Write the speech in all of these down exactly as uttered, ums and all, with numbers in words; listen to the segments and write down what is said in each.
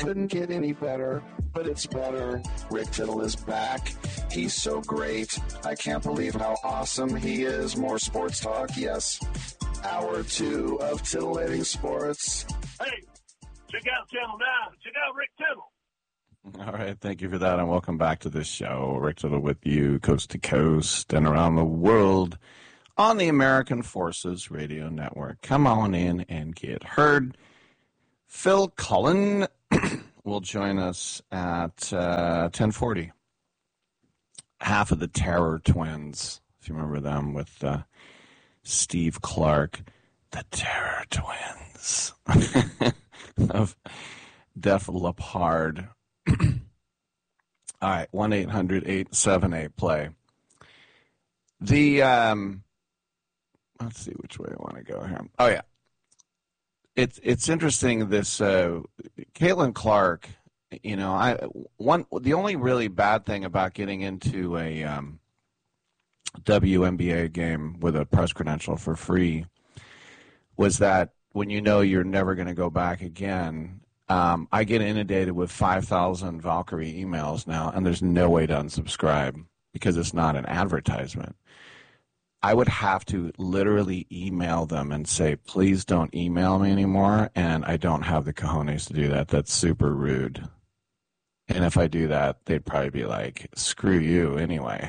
couldn't get any better, but it's better. Rick Tittle is back. He's so great. I can't believe how awesome he is. More sports talk, yes. Hour two of Titillating Sports. Hey, check out Channel nine. Check out Rick Tittle. All right, thank you for that, and welcome back to the show. Rick Tittle with you, coast to coast and around the world on the American Forces Radio Network. Come on in and get heard. Phil Cullen will join us at uh, ten forty. Half of the Terror Twins, if you remember them, with uh, Steve Clark. The Terror Twins of Def Leppard. All right, one eight hundred eight seven eight play. The, um, let's see which way I want to go here. Oh, yeah. It's it's interesting, this uh, Caitlin Clark, you know, I one the only really bad thing about getting into a um, W N B A game with a press credential for free was that when you know you're never going to go back again, um, I get inundated with five thousand Valkyrie emails now, and there's no way to unsubscribe because it's not an advertisement. I would have to literally email them and say, please don't email me anymore, and I don't have the cojones to do that. That's super rude. And if I do that, they'd probably be like, screw you anyway.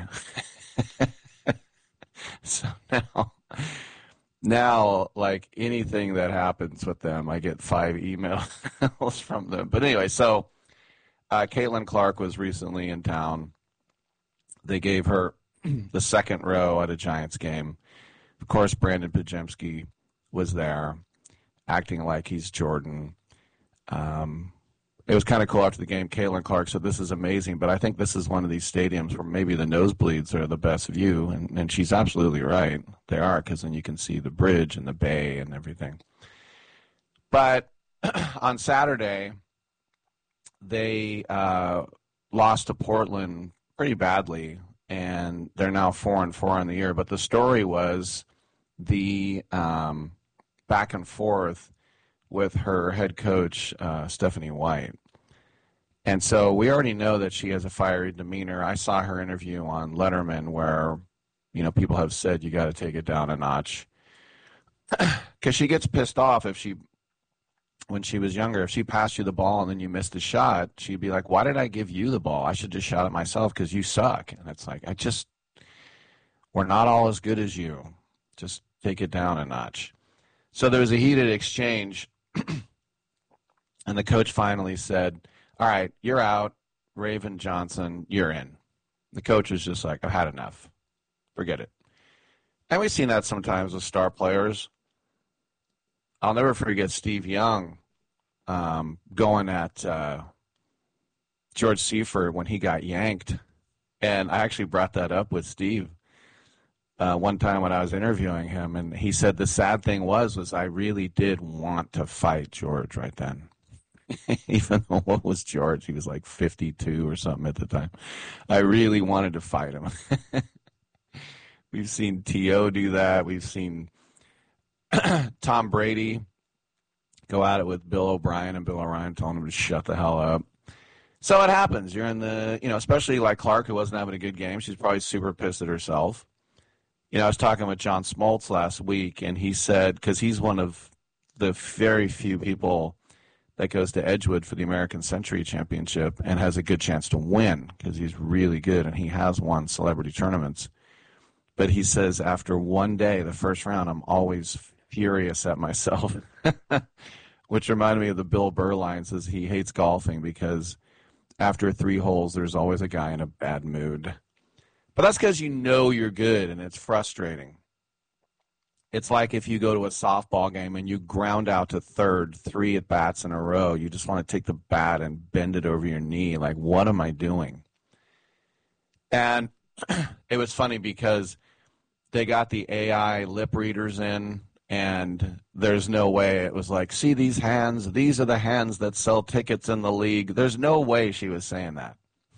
So now, now, like anything that happens with them, I get five emails from them. But anyway, so uh, Caitlin Clark was recently in town. They gave her the second row at a Giants game. Of course, Brandon Pajemski was there, acting like he's Jordan. Um, it was kind of cool after the game. Caitlin Clark said, this is amazing, but I think this is one of these stadiums where maybe the nosebleeds are the best view. And, and she's absolutely right. They are, because then you can see the bridge and the bay and everything. But on Saturday, they uh, lost to Portland pretty badly, and they're now four and four in the year. But the story was the um, back and forth with her head coach, uh, Stephanie White. And so we already know that she has a fiery demeanor. I saw her interview on Letterman where, you know, people have said you got to take it down a notch. Because she gets pissed off if she, when she was younger, if she passed you the ball and then you missed a shot, she'd be like, why did I give you the ball? I should just shot it myself because you suck. And it's like, I just, we're not all as good as you. Just take it down a notch. So there was a heated exchange, and the coach finally said, all right, you're out. Raven Johnson, you're in. The coach was just like, I've had enough. Forget it. And we've seen that sometimes with star players. I'll never forget Steve Young um, going at uh, George Seifert when he got yanked. And I actually brought that up with Steve uh, one time when I was interviewing him. And he said the sad thing was, was I really did want to fight George right then. Even though what was George? He was like fifty-two or something at the time. I really wanted to fight him. We've seen T O do that. We've seen Tom Brady go at it with Bill O'Brien, and Bill O'Brien telling him to shut the hell up. So it happens. You're in the, you know, especially like Clark, who wasn't having a good game. She's probably super pissed at herself. You know, I was talking with John Smoltz last week, and he said, because he's one of the very few people that goes to Edgewood for the American Century Championship and has a good chance to win because he's really good, and he has won celebrity tournaments. But he says after one day, the first round, I'm always furious at myself, which reminded me of the Bill Burr line, says he hates golfing because after three holes, there's always a guy in a bad mood. But that's because you know you're good, and it's frustrating. It's like if you go to a softball game and you ground out to third three at bats in a row. You just want to take the bat and bend it over your knee. Like, what am I doing? And it was funny because they got the A I lip readers in, and there's no way it was like, see these hands? These are the hands that sell tickets in the league. There's no way she was saying that.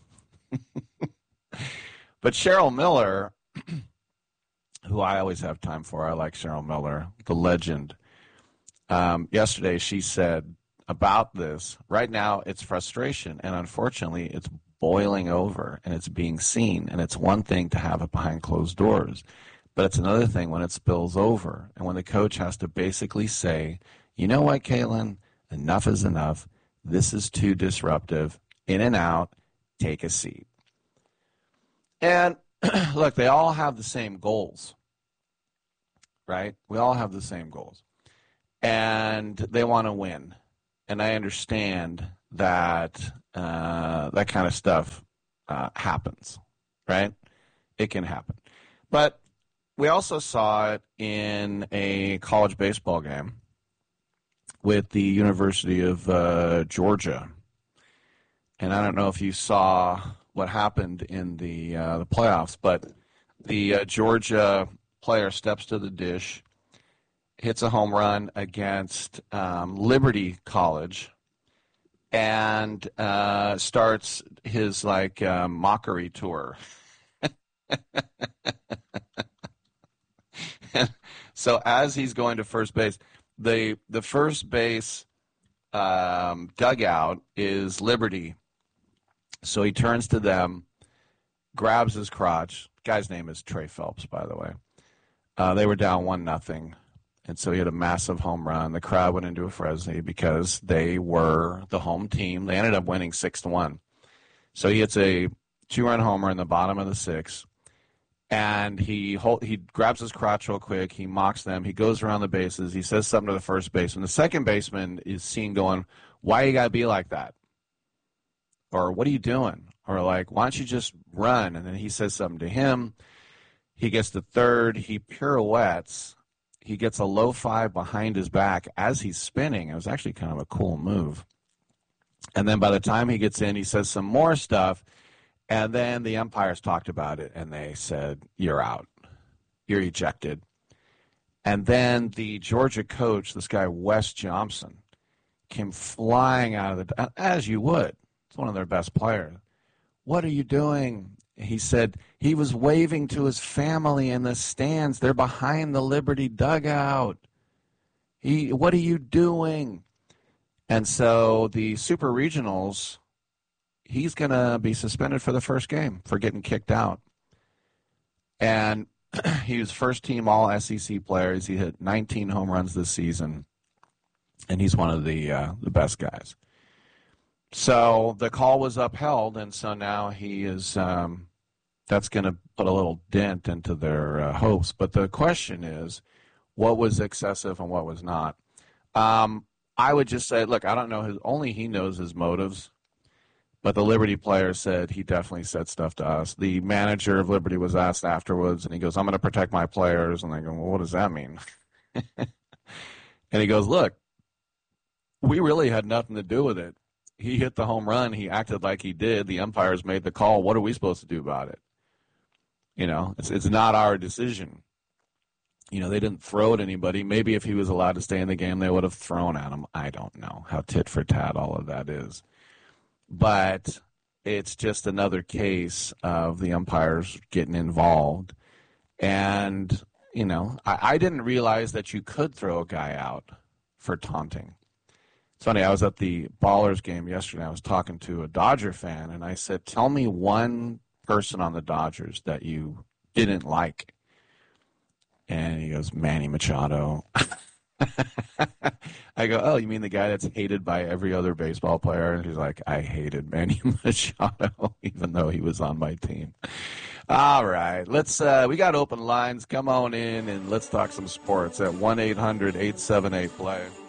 But Cheryl Miller, who I always have time for, I like Cheryl Miller, the legend. Um, yesterday she said, about this. Right now, it's frustration, and unfortunately, it's boiling over, and it's being seen. And it's one thing to have it behind closed doors, but it's another thing when it spills over, and when the coach has to basically say, you know what, Caitlin, enough is enough. This is too disruptive. In and out, take a seat. And look, they all have the same goals, right? We all have the same goals. And they want to win. And I understand that uh, that kind of stuff uh, happens, right? It can happen. But we also saw it in a college baseball game with the University of uh, Georgia. And I don't know if you saw what happened in the uh, the playoffs, but the uh, Georgia player steps to the dish, hits a home run against um, Liberty College, and uh, starts his like uh, mockery tour. So as he's going to first base, the the first base um, dugout is Liberty. So he turns to them, grabs his crotch. Guy's name is Trey Phelps, by the way. Uh, they were down one nothing, and so he had a massive home run. The crowd went into a frenzy because they were the home team. They ended up winning six to one. So he hits a two-run homer in the bottom of the sixth. And he hold, he grabs his crotch real quick. He mocks them. He goes around the bases. He says something to the first baseman. The second baseman is seen going, why you got to be like that? Or what are you doing? Or like, why don't you just run? And then he says something to him. He gets to third. He pirouettes. He gets a low five behind his back as he's spinning. It was actually kind of a cool move. And then by the time he gets in, he says some more stuff. And then the umpires talked about it, and they said, you're out. You're ejected. And then the Georgia coach, this guy Wes Johnson, came flying out of the – as you would. It's one of their best players. What are you doing? He said he was waving to his family in the stands. They're behind the Liberty dugout. He, what are you doing? And so the Super Regionals – he's going to be suspended for the first game for getting kicked out. And he was first-team All-S E C players. He hit nineteen home runs this season, and he's one of the uh, the best guys. So the call was upheld, and so now he is um, – that's going to put a little dent into their uh, hopes. But the question is, what was excessive and what was not? Um, I would just say, look, I don't know his – only he knows his motives. But the Liberty player said he definitely said stuff to us. The manager of Liberty was asked afterwards, and he goes, I'm going to protect my players. And they go, well, what does that mean? And he goes, look, we really had nothing to do with it. He hit the home run. He acted like he did. The umpires made the call. What are we supposed to do about it? You know, it's it's not our decision. You know, they didn't throw at anybody. Maybe if he was allowed to stay in the game, they would have thrown at him. I don't know how tit for tat all of that is. But it's just another case of the umpires getting involved. And, you know, I, I didn't realize that you could throw a guy out for taunting. It's funny, I was at the Ballers game yesterday. I was talking to a Dodger fan, and I said, tell me one person on the Dodgers that you didn't like. And he goes, Manny Machado. I go, oh, you mean the guy that's hated by every other baseball player? And he's like, I hated Manny Machado, even though he was on my team. All right, let's. Uh, we got open lines. Come on in and let's talk some sports at one eight hundred eight seven eight play.